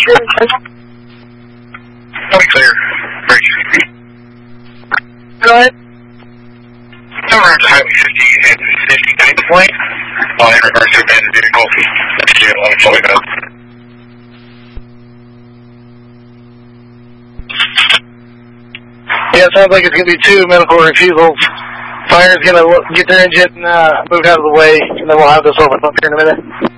Clear. Go ahead. Somewhere to Highway 50 and 59th Point. In regards to abandoned vehicle. That's jail. I'm showing up. Yeah, it sounds like it's going to be 2 medical refusals. Fire's going to get their engine moved out of the way, and then we'll have this open up here in a minute.